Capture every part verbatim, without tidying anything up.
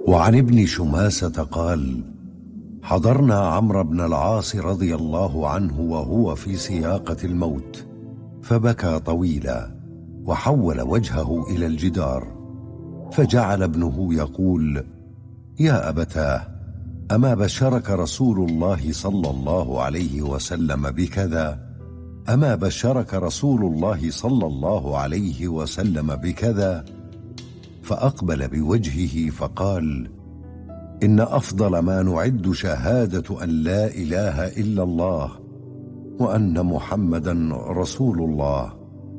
وعن ابن شماسة قال: حضرنا عمرو بن العاص رضي الله عنه وهو في سياقة الموت، فبكى طويلا وحول وجهه إلى الجدار، فجعل ابنه يقول: يا أبتاه، أما بشرك رسول الله صلى الله عليه وسلم بكذا؟ أما بشرك رسول الله صلى الله عليه وسلم بكذا؟ فأقبل بوجهه فقال: إن أفضل ما نعد شهادة أن لا إله إلا الله وأن محمدا رسول الله.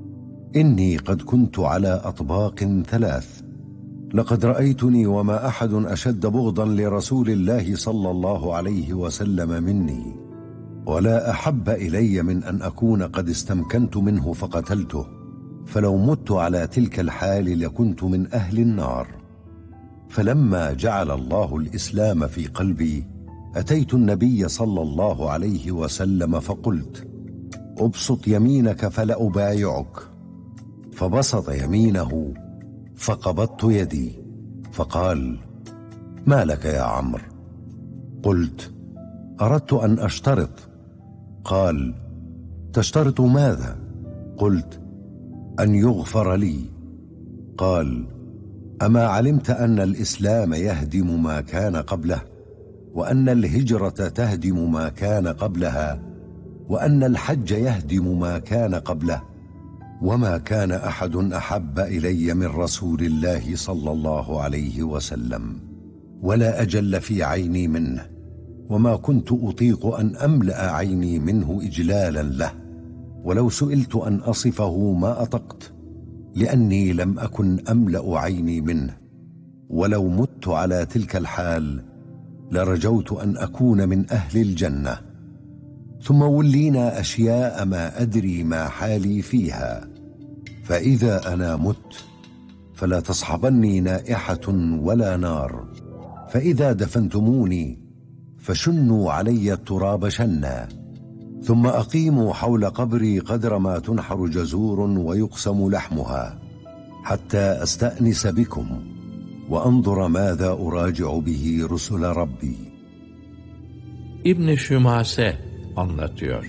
إني قد كنت على أطباق ثلاث، لقد رأيتني وما أحد أشد بغضا لرسول الله صلى الله عليه وسلم مني، ولا أحب إلي من أن أكون قد استمكنت منه فقتلته، فلو مت على تلك الحال لكنت من أهل النار. فلما جعل الله الإسلام في قلبي أتيت النبي صلى الله عليه وسلم فقلت: أبسط يمينك فلأبايعك. فبسط يمينه فقبضت يدي، فقال: ما لك يا عمرو؟ قلت: أردت أن أشترط. قال: تشترط ماذا؟ قلت: أن يغفر لي. قال: أما علمت أن الإسلام يهدم ما كان قبله، وأن الهجرة تهدم ما كان قبلها، وأن الحج يهدم ما كان قبله، وما كان أحد أحب إلي من رسول الله صلى الله عليه وسلم، ولا أجل في عيني منه، وما كنت أطيق أن أملأ عيني منه إجلالا له، ولو سئلت أن أصفه ما أطقت، لأني لم أكن أملأ عيني منه، ولو مت على تلك الحال لرجوت أن أكون من أهل الجنة. ثم ولينا أشياء ما أدري ما حالي فيها، فإذا أنا مت فلا تصحبني نائحة ولا نار، فإذا دفنتموني فشنوا علي التراب شنا، ثم أقيموا حول قبري قدر ما تنحر جزور ويقسم لحمها، حتى أستأنس بكم وأنظر ماذا أراجع به رسل ربي. İbn Şümase anlatıyor.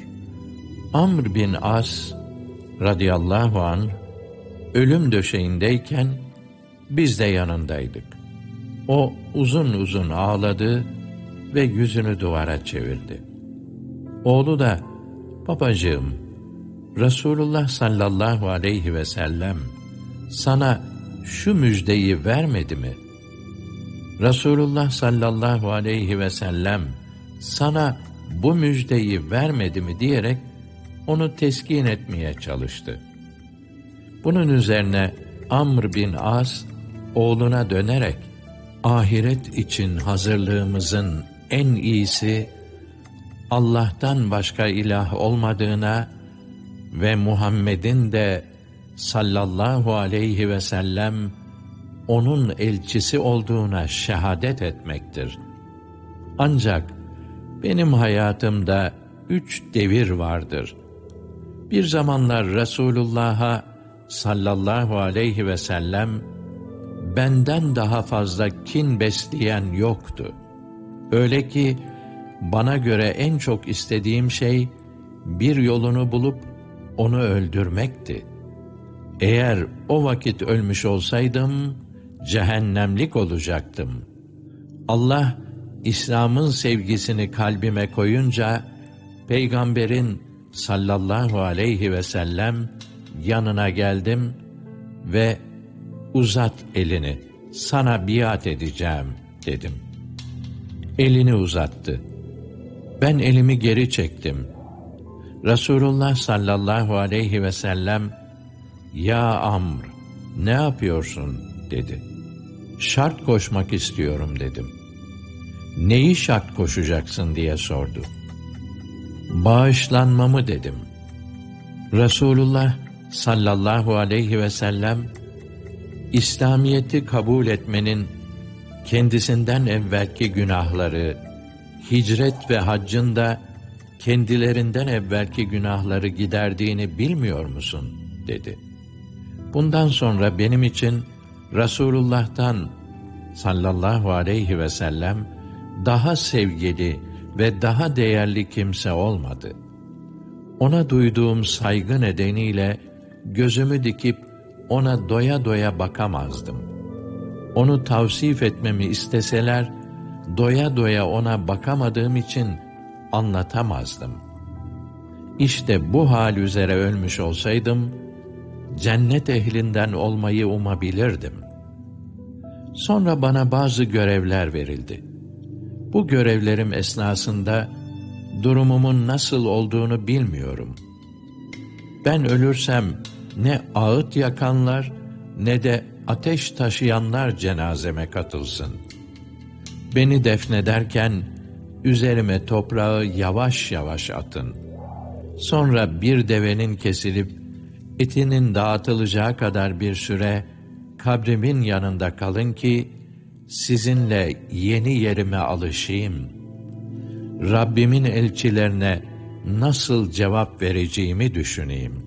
Amr bin As radıyallahu anh ölüm döşeğindeyken biz de yanındaydık. O uzun uzun ağladı ve yüzünü duvara çevirdi. Oğlu da, babacığım, Resulullah sallallahu aleyhi ve sellem sana şu müjdeyi vermedi mi? Resulullah sallallahu aleyhi ve sellem sana bu müjdeyi vermedi mi diyerek onu teskin etmeye çalıştı. Bunun üzerine Amr bin As oğluna dönerek, ahiret için hazırlığımızın en iyisi Allah'tan başka ilah olmadığına ve Muhammed'in de sallallahu aleyhi ve sellem onun elçisi olduğuna şehadet etmektir. Ancak benim hayatımda üç devir vardır. Bir zamanlar Resulullah'a sallallahu aleyhi ve sellem benden daha fazla kin besleyen yoktu. Öyle ki bana göre en çok istediğim şey bir yolunu bulup onu öldürmekti. Eğer o vakit ölmüş olsaydım cehennemlik olacaktım. Allah İslam'ın sevgisini kalbime koyunca Peygamberin sallallahu aleyhi ve sellem yanına geldim ve uzat elini, sana biat edeceğim dedim. Elini uzattı. Ben elimi geri çektim. Resulullah sallallahu aleyhi ve sellem, ya Amr, ne yapıyorsun dedi. Şart koşmak istiyorum dedim. Neyi şart koşacaksın diye sordu. Bağışlanmamı dedim. Resulullah sallallahu aleyhi ve sellem, İslamiyet'i kabul etmenin kendisinden evvelki günahları, hicret ve haccın da kendilerinden evvelki günahları giderdiğini bilmiyor musun dedi. Bundan sonra benim için Resulullah'tan sallallahu aleyhi ve sellem daha sevgili ve daha değerli kimse olmadı. Ona duyduğum saygı nedeniyle gözümü dikip ona doya doya bakamazdım. Onu tavsif etmemi isteseler, doya doya ona bakamadığım için anlatamazdım. İşte bu hal üzere ölmüş olsaydım, cennet ehlinden olmayı umabilirdim. Sonra bana bazı görevler verildi. Bu görevlerim esnasında durumumun nasıl olduğunu bilmiyorum. Ben ölürsem ne ağıt yakanlar ne de ateş taşıyanlar cenazeme katılsın. Beni defnederken üzerime toprağı yavaş yavaş atın. Sonra bir devenin kesilip etinin dağıtılacağı kadar bir süre kabrimin yanında kalın ki sizinle yeni yerime alışayım. Rabbimin elçilerine nasıl cevap vereceğimi düşüneyim.